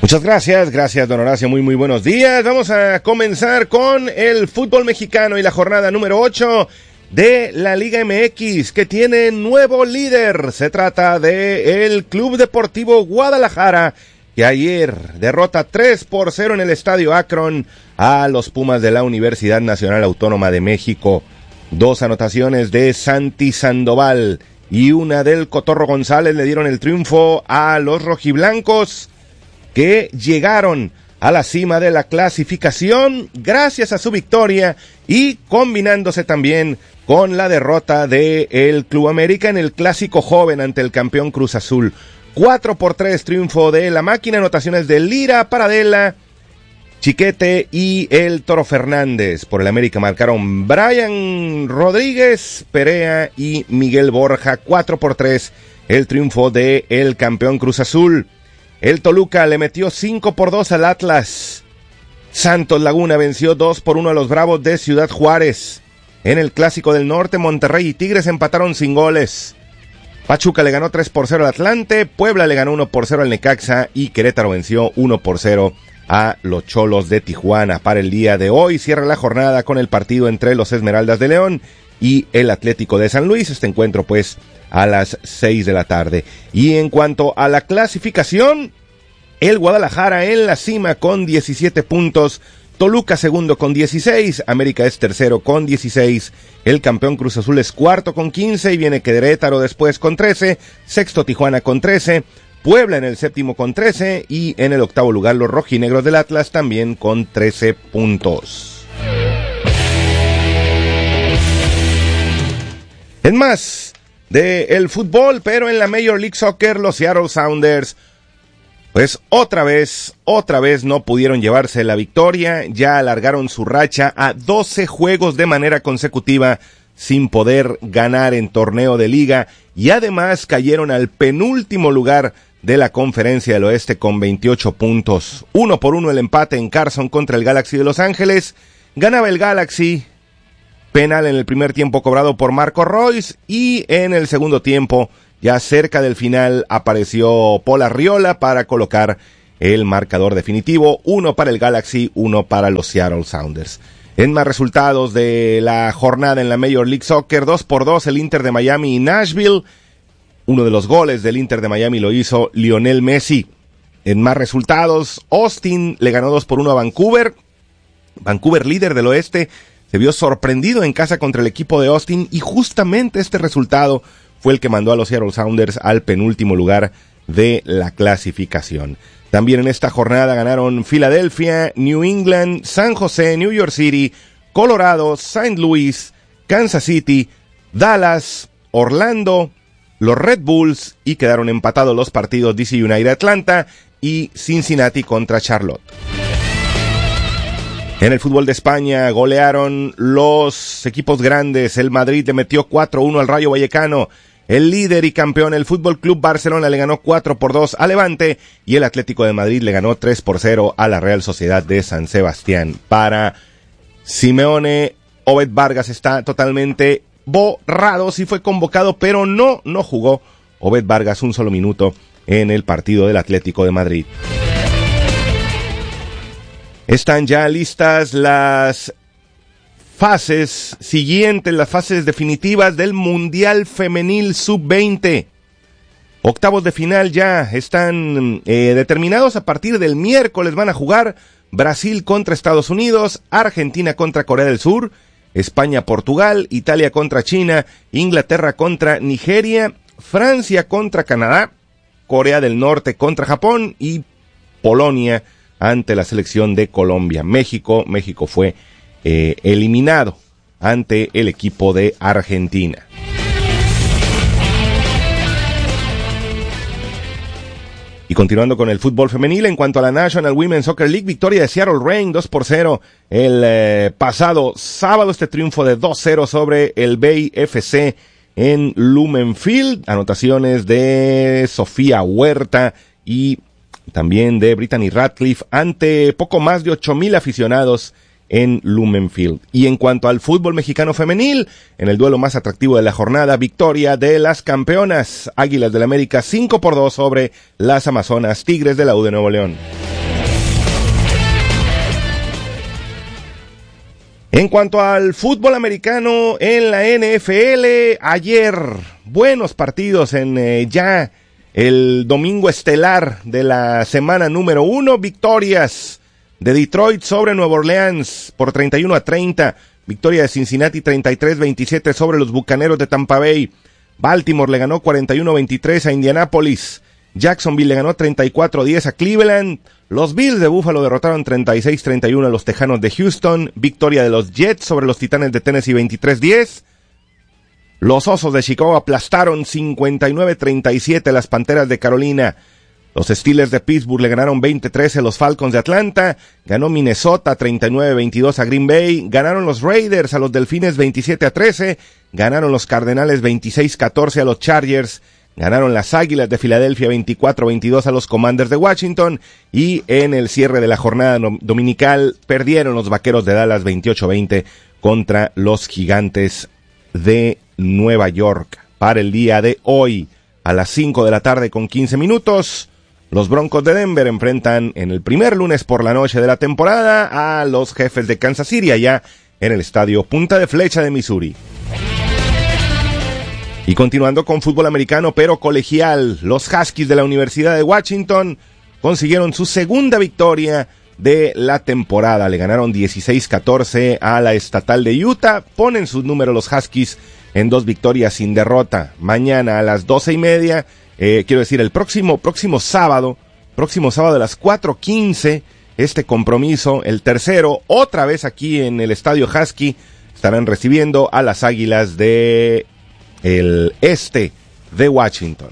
Muchas gracias don Horacio, muy buenos días. Vamos a comenzar con el fútbol mexicano y la jornada número 8 de la Liga MX, que tiene nuevo líder. Se trata de el Club Deportivo Guadalajara, que ayer derrota 3-0 en el Estadio Akron a los Pumas de la Universidad Nacional Autónoma de México. 2 anotaciones de Santi Sandoval y una del Cotorro González le dieron el triunfo a los rojiblancos, que llegaron a la cima de la clasificación gracias a su victoria y combinándose también con la derrota de el Club América en el Clásico Joven ante el campeón Cruz Azul. 4-3 triunfo de la máquina, anotaciones de Lira, Paradela, Chiquete y el Toro Fernández. Por el América marcaron Brian Rodríguez, Perea y Miguel Borja. 4-3 el triunfo de el campeón Cruz Azul. El Toluca le metió 5-2 al Atlas. Santos Laguna venció 2-1 a los Bravos de Ciudad Juárez. En el Clásico del Norte, Monterrey y Tigres empataron sin goles. Pachuca le ganó 3-0 al Atlante, Puebla le ganó 1-0 al Necaxa y Querétaro venció 1-0 a los Cholos de Tijuana. Para el día de hoy cierra la jornada con el partido entre los Esmeraldas de León y el Atlético de San Luis. Este encuentro pues a las 6 de la tarde. Y en cuanto a la clasificación, el Guadalajara en la cima con 17 puntos, Toluca segundo con 16, América es tercero con 16, el campeón Cruz Azul es cuarto con 15 y viene Querétaro después con 13, sexto Tijuana con 13, Puebla en el séptimo con 13 y en el octavo lugar los rojinegros del Atlas también con 13 puntos. En más del fútbol, pero en la Major League Soccer, los Seattle Sounders pues otra vez no pudieron llevarse la victoria. Ya alargaron su racha a 12 juegos de manera consecutiva sin poder ganar en torneo de liga y además cayeron al penúltimo lugar de la Conferencia del Oeste con 28 puntos. 1-1 el empate en Carson contra el Galaxy de Los Ángeles. Ganaba el Galaxy, penal en el primer tiempo cobrado por Marco Royce y en el segundo tiempo, ya cerca del final, apareció Paul Arriola para colocar el marcador definitivo. 1 para el Galaxy, 1 para los Seattle Sounders. En más resultados de la jornada en la Major League Soccer, 2-2 el Inter de Miami y Nashville. Uno de los goles del Inter de Miami lo hizo Lionel Messi. En más resultados, Austin le ganó 2-1 a Vancouver. Vancouver, líder del oeste, se vio sorprendido en casa contra el equipo de Austin y justamente este resultado fue el que mandó a los Seattle Sounders al penúltimo lugar de la clasificación. También en esta jornada ganaron Filadelfia, New England, San José, New York City, Colorado, St. Louis, Kansas City, Dallas, Orlando, los Red Bulls y quedaron empatados los partidos DC United Atlanta y Cincinnati contra Charlotte. En el fútbol de España golearon los equipos grandes. El Madrid le metió 4-1 al Rayo Vallecano. El líder y campeón, el Fútbol Club Barcelona, le ganó 4-2 a Levante y el Atlético de Madrid le ganó 3-0 a la Real Sociedad de San Sebastián. Para Simeone, Obed Vargas está totalmente borrado. Sí fue convocado, pero no jugó Obed Vargas un solo minuto en el partido del Atlético de Madrid. Están ya listas las fases siguientes, las fases definitivas del Mundial Femenil Sub-20. Octavos de final ya están determinados. A partir del miércoles van a jugar Brasil contra Estados Unidos, Argentina contra Corea del Sur, España, Portugal, Italia contra China, Inglaterra contra Nigeria, Francia contra Canadá, Corea del Norte contra Japón y Polonia ante la selección de Colombia. México fue eliminado ante el equipo de Argentina. Y continuando con el fútbol femenil, en cuanto a la National Women's Soccer League, victoria de Seattle Reign 2-0 el pasado sábado. Este triunfo de 2-0 sobre el Bay FC en Lumenfield. Anotaciones de Sofía Huerta y también de Brittany Ratcliffe ante poco más de 8,000 aficionados en Lumenfield. Y en cuanto al fútbol mexicano femenil, en el duelo más atractivo de la jornada, victoria de las campeonas Águilas del América 5-2 sobre las Amazonas Tigres de la U de Nuevo León. En cuanto al fútbol americano en la NFL, ayer buenos partidos en ya el domingo estelar de la semana número 1, victorias de Detroit sobre Nueva Orleans por 31-30, victoria de Cincinnati 33-27 sobre los Bucaneros de Tampa Bay, Baltimore le ganó 41-23 a Indianapolis, Jacksonville le ganó 34-10 a Cleveland, los Bills de Buffalo derrotaron 36-31 a los Tejanos de Houston, victoria de los Jets sobre los Titanes de Tennessee 23-10, los Osos de Chicago aplastaron 59-37 a las Panteras de Carolina, los Steelers de Pittsburgh le ganaron 20-13 a los Falcons de Atlanta, ganó Minnesota 39-22 a Green Bay, ganaron los Raiders a los Delfines 27-13, ganaron los Cardenales 26-14 a los Chargers, ganaron las Águilas de Filadelfia 24-22 a los Commanders de Washington y en el cierre de la jornada dominical perdieron los Vaqueros de Dallas 28-20 contra los Gigantes de Nueva York. Para el día de hoy, a las 5 de la tarde con 15 minutos, los Broncos de Denver enfrentan en el primer lunes por la noche de la temporada a los Jefes de Kansas City allá en el estadio Punta de Flecha de Missouri. Y continuando con fútbol americano pero colegial, los Huskies de la Universidad de Washington consiguieron su segunda victoria de la temporada. Le ganaron 16-14 a la Estatal de Utah. Ponen sus números los Huskies en 2 victorias sin derrota. Mañana a las 12:30, el próximo sábado a las 4:15, este compromiso, el tercero, otra vez aquí en el Estadio Husky, estarán recibiendo a las Águilas de el este de Washington.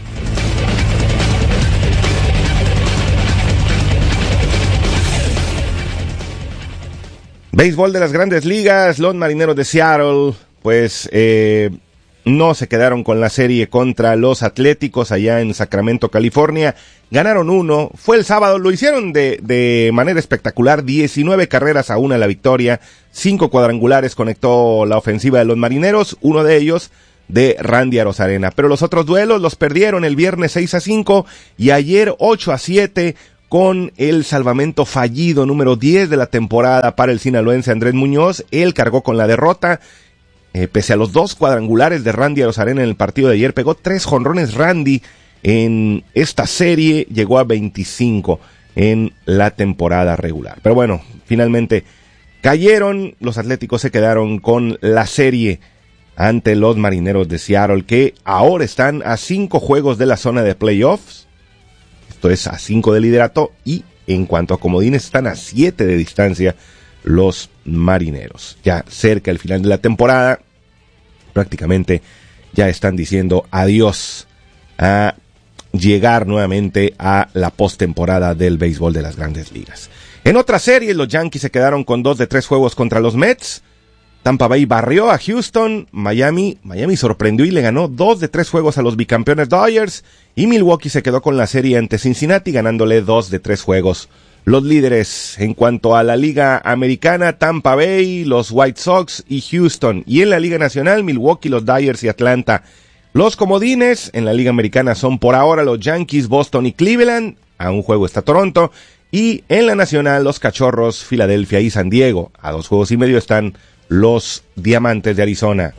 Béisbol de las Grandes Ligas, los Marineros de Seattle, pues no se quedaron con la serie contra los Atléticos allá en Sacramento, California. Ganaron 1, fue el sábado, lo hicieron de manera espectacular, 19 carreras a 1 la victoria, 5 cuadrangulares conectó la ofensiva de los Marineros, uno de ellos de Randy Arozarena, pero los otros duelos los perdieron el viernes 6-5 y ayer 8-7 con el salvamento fallido número 10 de la temporada para el sinaloense Andrés Muñoz. Él cargó con la derrota, pese a los 2 cuadrangulares de Randy Arozarena en el partido de ayer, pegó 3 jonrones Randy en esta serie, llegó a 25 en la temporada regular, pero bueno, finalmente cayeron, los Atléticos se quedaron con la serie ante los Marineros de Seattle, que ahora están a 5 juegos de la zona de playoffs, esto es a 5 de liderato, y en cuanto a comodines están a 7 de distancia los Marineros. Ya cerca del final de la temporada, prácticamente ya están diciendo adiós a llegar nuevamente a la postemporada del béisbol de las Grandes Ligas. En otra serie, los Yankees se quedaron con 2 de 3 juegos contra los Mets, Tampa Bay barrió a Houston, Miami sorprendió y le ganó 2 de 3 juegos a los bicampeones Dodgers, y Milwaukee se quedó con la serie ante Cincinnati ganándole 2 de 3 juegos. Los líderes en cuanto a la Liga Americana, Tampa Bay, los White Sox y Houston, y en la Liga Nacional, Milwaukee, los Dodgers y Atlanta. Los comodines en la Liga Americana son por ahora los Yankees, Boston y Cleveland, a 1 juego está Toronto, y en la Nacional los Cachorros, Filadelfia y San Diego, a 2 juegos y medio están los Diamantes de Arizona.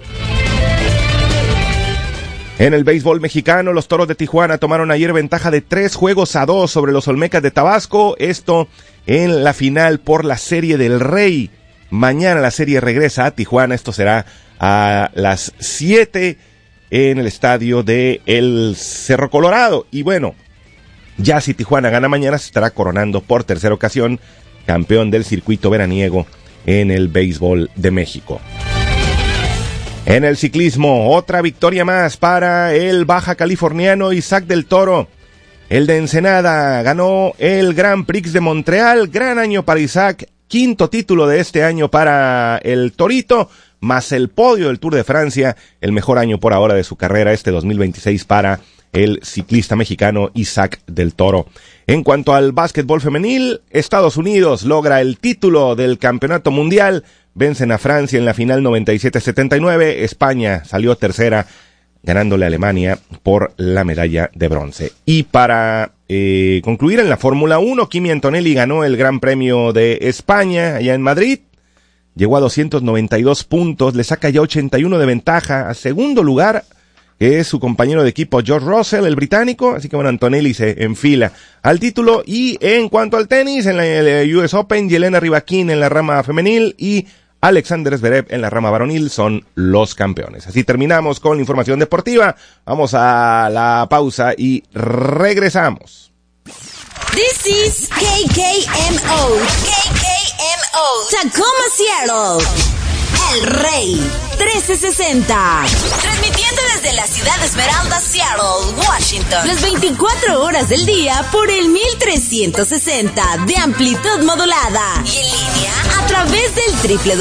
En el béisbol mexicano, los Toros de Tijuana tomaron ayer ventaja de 3-2 sobre los Olmecas de Tabasco, esto en la final por la Serie del Rey. Mañana la serie regresa a Tijuana, esto será a las 7 en el estadio de El Cerro Colorado. Y bueno, ya si Tijuana gana mañana, se estará coronando por tercera ocasión campeón del circuito veraniego en el béisbol de México. En el ciclismo, otra victoria más para el baja californiano Isaac del Toro. El de Ensenada ganó el Grand Prix de Montreal, gran año para Isaac, 5º título de este año para el Torito, más el podio del Tour de Francia, el mejor año por ahora de su carrera, este 2026 para el ciclista mexicano Isaac del Toro. En cuanto al básquetbol femenil, Estados Unidos logra el título del campeonato mundial, vencen a Francia en la final 97-79, España salió tercera ganándole a Alemania por la medalla de bronce. Y para concluir en la Fórmula 1, Kimi Antonelli ganó el Gran Premio de España allá en Madrid, llegó a 292 puntos, le saca ya 81 de ventaja. A segundo lugar, que es su compañero de equipo George Russell, el británico, así que bueno, Antonelli se enfila al título. Y en cuanto al tenis, en la US Open, Yelena Rybakina en la rama femenil y Alexander Zverev en la rama varonil son los campeones. Así terminamos con la información deportiva. Vamos a la pausa y regresamos. This is KKMO, Tacoma, Seattle. El Rey 1360. Transmitiendo desde la ciudad de Esmeralda, Seattle, Washington. Las 24 horas del día por el 1360 de amplitud modulada. Y en línea a través del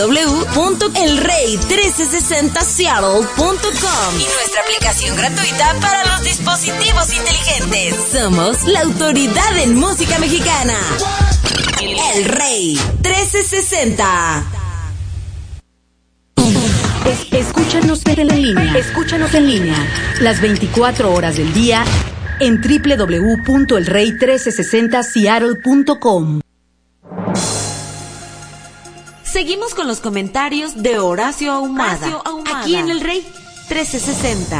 www.elrey1360seattle.com. Y nuestra aplicación gratuita para los dispositivos inteligentes. Somos la autoridad en música mexicana. El Rey 1360. Escúchanos en línea. Escúchanos en línea. Las 24 horas del día en www.elrey1360seattle.com. Seguimos con los comentarios de Horacio Ahumada. Aquí en El Rey 1360.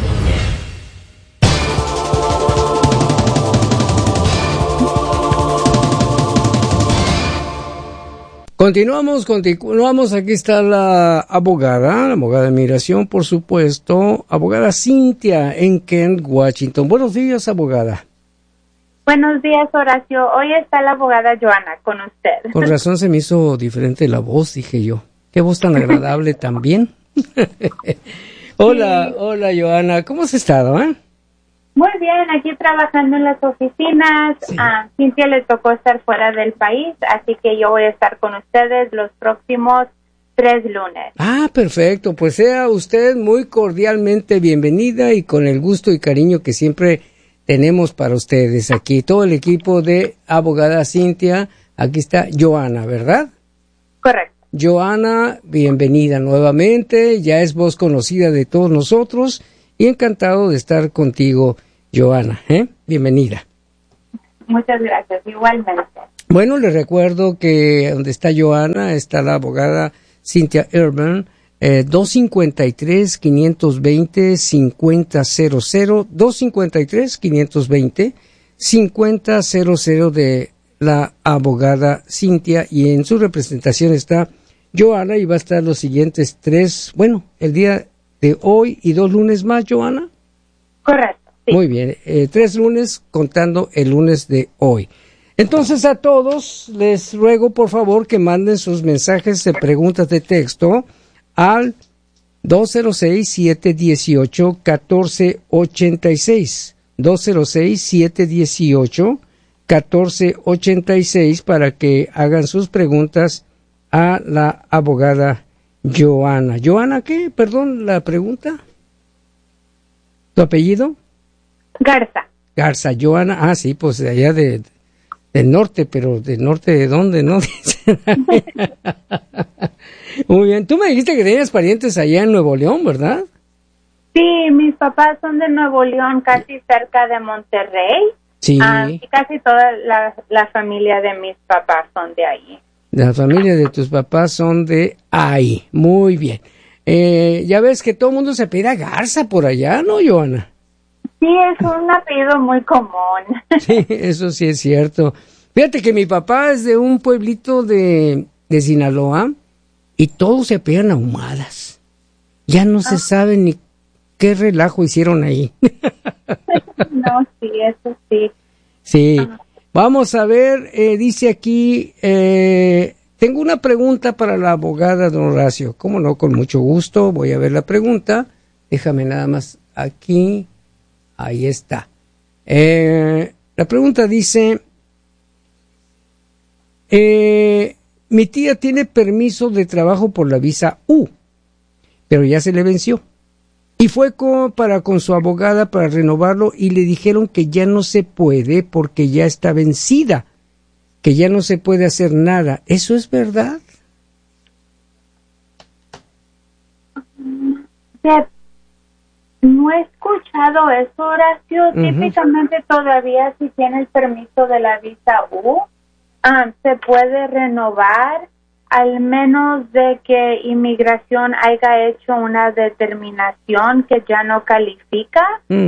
Continuamos. Aquí está la abogada de migración, por supuesto, abogada Cintia en Kent, Washington. Buenos días, abogada. Buenos días, Horacio. Hoy está la abogada Joana con usted. Con razón se me hizo diferente la voz, dije yo. Qué voz tan agradable también. Hola, Joana. ¿Cómo has estado, Muy bien, aquí trabajando en las oficinas. Sí. A Cintia le tocó estar fuera del país, así que yo voy a estar con ustedes los próximos 3 lunes. Ah, perfecto. Pues sea usted muy cordialmente bienvenida y con el gusto y cariño que siempre tenemos para ustedes aquí. Todo el equipo de abogada Cintia, aquí está Joana, ¿verdad? Correcto. Joana, bienvenida nuevamente. Ya es voz conocida de todos nosotros. Y encantado de estar contigo, Joana, Bienvenida. Muchas gracias, igualmente. Bueno, les recuerdo que donde está Joana está la abogada Cynthia Urban, 253-520-5000, 253-520-5000 de la abogada Cynthia, y en su representación está Joana, y va a estar los siguientes 3, el día de hoy y 2 lunes más, Joana. Correcto. Sí. Muy bien, 3 lunes contando el lunes de hoy. Entonces a todos les ruego por favor que manden sus mensajes de preguntas de texto al 206-718-1486, 206-718-1486 para que hagan sus preguntas a la abogada Joana. ¿Joana qué? Perdón, la pregunta. ¿Tu apellido? Garza, Joana. Ah, sí, pues de allá del norte, pero ¿del norte de dónde, no? Muy bien. Tú me dijiste que tenías parientes allá en Nuevo León, ¿verdad? Sí, mis papás son de Nuevo León, casi cerca de Monterrey. Sí. Y casi toda la familia de mis papás son de ahí. La familia de tus papás son de ahí. Muy bien. Ya ves que todo el mundo se apellida Garza por allá, ¿no, Joana? Sí, es un apellido muy común. Sí, eso sí es cierto. Fíjate que mi papá es de un pueblito de Sinaloa y todos se apellidan Ahumadas. Ya no se sabe ni qué relajo hicieron ahí. No, sí, eso sí. Sí. Vamos a ver, dice aquí, tengo una pregunta para la abogada don Horacio. ¿Cómo no? Con mucho gusto. Voy a ver la pregunta. Déjame nada más aquí. Ahí está. La pregunta dice, mi tía tiene permiso de trabajo por la visa U, pero ya se le venció. Y fue con su abogada para renovarlo y le dijeron que ya no se puede porque ya está vencida, que ya no se puede hacer nada. ¿Eso es verdad? No he escuchado eso, Horacio. Típicamente todavía si tiene el permiso de la visa U, se puede renovar al menos de que inmigración haya hecho una determinación que ya no califica.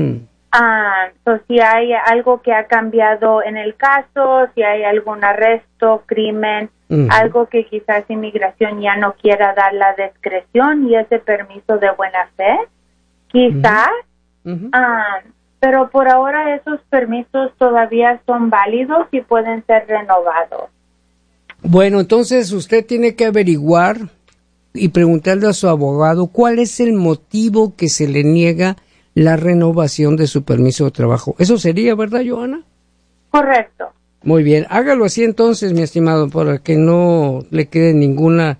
Si hay algo que ha cambiado en el caso, si hay algún arresto, crimen, algo que quizás inmigración ya no quiera dar la discreción y ese permiso de buena fe, quizás, pero por ahora esos permisos todavía son válidos y pueden ser renovados. Bueno, entonces usted tiene que averiguar y preguntarle a su abogado cuál es el motivo que se le niega la renovación de su permiso de trabajo. Eso sería, ¿verdad, Johanna? Correcto. Muy bien, hágalo así entonces, mi estimado, para que no le quede ninguna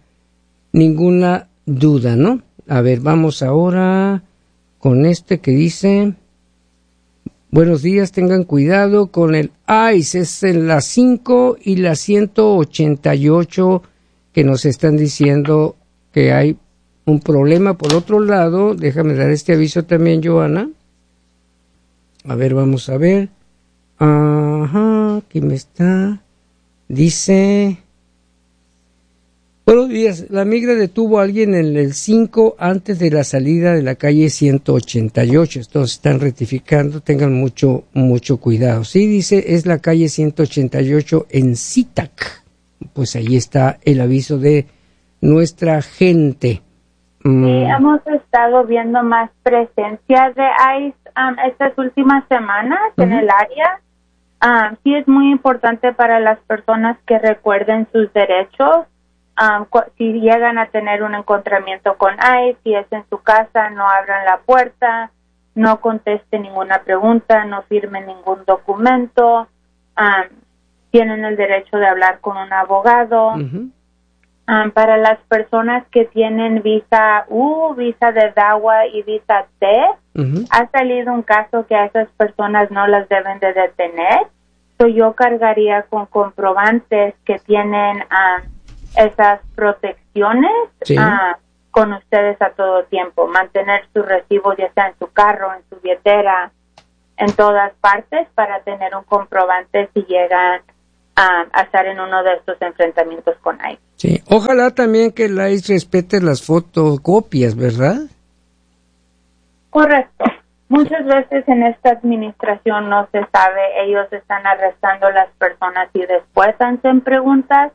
duda, ¿no? A ver, vamos ahora con este que dice: buenos días, tengan cuidado con el ICE, es en la 5 y la 188 que nos están diciendo que hay un problema. Por otro lado, déjame dar este aviso también, Johanna. A ver, vamos a ver. Ajá, aquí me está. Dice: buenos días, la migra detuvo a alguien en el 5 antes de la salida de la calle 188. Entonces están rectificando, tengan mucho cuidado. Sí, dice, es la calle 188 en SeaTac. Pues ahí está el aviso de nuestra gente. Sí, hemos estado viendo más presencia de ICE estas últimas semanas en el área. Sí es muy importante para las personas que recuerden sus derechos. Si llegan a tener un encontramiento con ICE, si es en su casa, no abran la puerta, no contesten ninguna pregunta, no firmen ningún documento. Tienen el derecho de hablar con un abogado. Para las personas que tienen visa U, visa de DAWA y visa T, ha salido un caso que a esas personas no las deben de detener. Yo cargaría con comprobantes que tienen esas protecciones con ustedes a todo tiempo. Mantener sus recibos ya sea en su carro, en su billetera, en todas partes para tener un comprobante si llegan a estar en uno de estos enfrentamientos con ICE. Sí, ojalá también que la ICE respete las fotocopias, ¿verdad? Correcto. Muchas veces en esta administración no se sabe, ellos están arrestando a las personas y después hacen preguntas.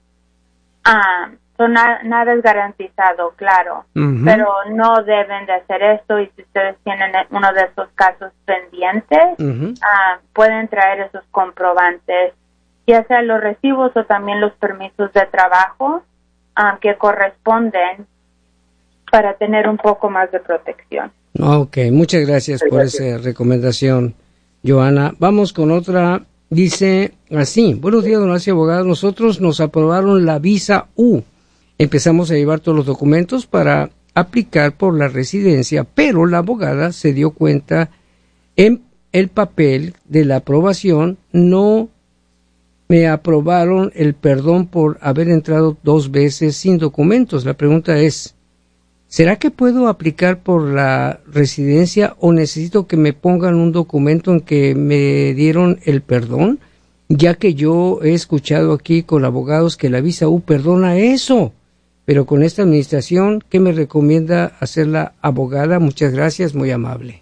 Nada es garantizado, claro, pero no deben de hacer esto, y si ustedes tienen uno de esos casos pendientes, pueden traer esos comprobantes, ya sea los recibos o también los permisos de trabajo que corresponden para tener un poco más de protección. Ok, muchas gracias por esa recomendación, Johanna. Vamos con otra. Dice así: buenos días, don Horacio Abogado. Nosotros nos aprobaron la visa U. Empezamos a llevar todos los documentos para aplicar por la residencia, pero la abogada se dio cuenta en el papel de la aprobación, no me aprobaron el perdón por haber entrado 2 veces sin documentos. La pregunta es: ¿será que puedo aplicar por la residencia o necesito que me pongan un documento en que me dieron el perdón? Ya que yo he escuchado aquí con abogados que la visa U perdona eso. Pero con esta administración, ¿qué me recomienda hacer la abogada? Muchas gracias, muy amable.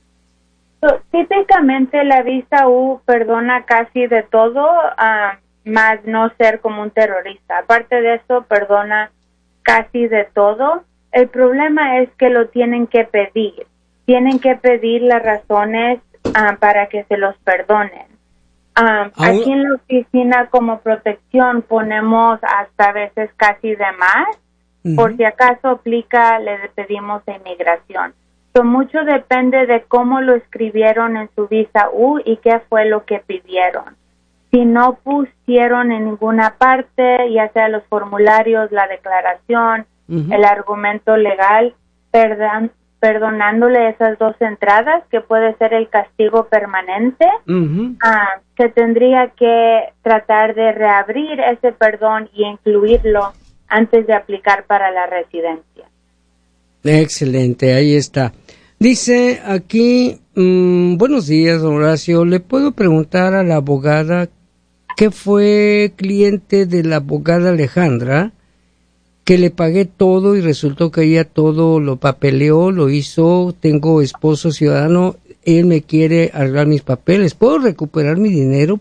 Típicamente la visa U perdona casi de todo, más no ser como un terrorista. Aparte de eso, perdona casi de todo. El problema es que lo tienen que pedir. Tienen que pedir las razones para que se los perdonen. Aquí en la oficina como protección ponemos hasta a veces casi de más. Por si acaso aplica, le pedimos a inmigración. Mucho depende de cómo lo escribieron en su visa U y qué fue lo que pidieron. Si no pusieron en ninguna parte, ya sea los formularios, la declaración, el argumento legal, perdonándole esas 2 entradas, que puede ser el castigo permanente, se tendría que tratar de reabrir ese perdón y incluirlo antes de aplicar para la residencia. Excelente, ahí está. Dice aquí, buenos días, don Horacio. ¿Le puedo preguntar a la abogada que fue cliente de la abogada Alejandra que le pagué todo y resultó que ella todo lo papeleó, lo hizo, tengo esposo ciudadano, él me quiere arreglar mis papeles, ¿puedo recuperar mi dinero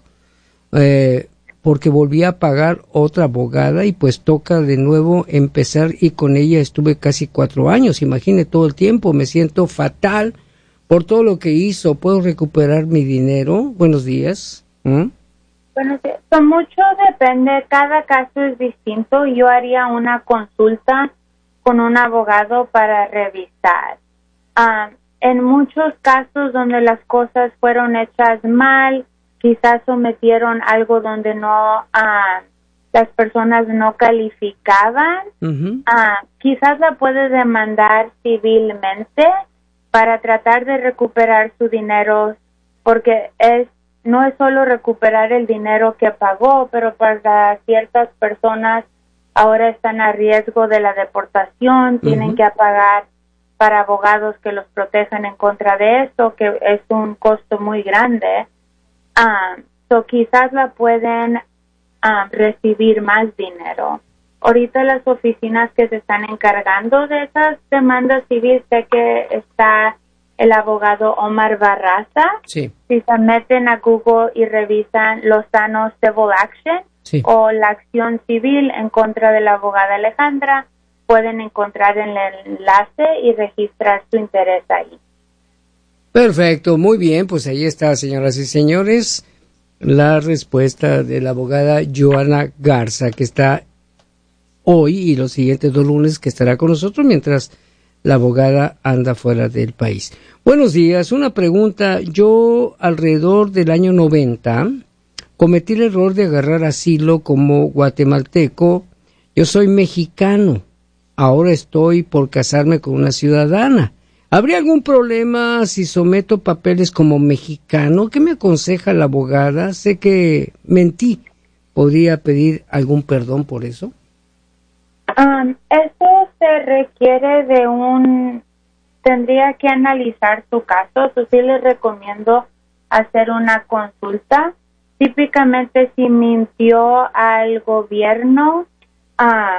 porque volví a pagar otra abogada y pues toca de nuevo empezar y con ella estuve casi 4 años, imagine todo el tiempo, me siento fatal por todo lo que hizo, ¿puedo recuperar mi dinero? Buenos días. Bueno, mucho depende, cada caso es distinto. Yo haría una consulta con un abogado para revisar. En muchos casos donde las cosas fueron hechas mal, quizás sometieron algo donde no las personas no calificaban, quizás la puede demandar civilmente para tratar de recuperar su dinero, porque no es solo recuperar el dinero que pagó, pero para ciertas personas ahora están a riesgo de la deportación, tienen que pagar para abogados que los protejan en contra de esto, que es un costo muy grande. Quizás la pueden recibir más dinero. Ahorita las oficinas que se están encargando de esas demandas civiles, sé que está el abogado Omar Barraza. Sí. Si se meten a Google y revisan Lozano Civil Action o la acción civil en contra de la abogada Alejandra, pueden encontrar el enlace y registrar su interés ahí. Perfecto, muy bien, pues ahí está, señoras y señores, la respuesta de la abogada Joana Garza, que está hoy y los siguientes 2 lunes que estará con nosotros mientras la abogada anda fuera del país. Buenos días, una pregunta. Yo alrededor del año 90 cometí el error de agarrar asilo como guatemalteco. Yo soy mexicano. Ahora estoy por casarme con una ciudadana. ¿Habría algún problema si someto papeles como mexicano? ¿Qué me aconseja la abogada? Sé que mentí. ¿Podría pedir algún perdón por eso? Eso se requiere tendría que analizar su caso. Sí les recomiendo hacer una consulta. Típicamente si mintió al gobierno,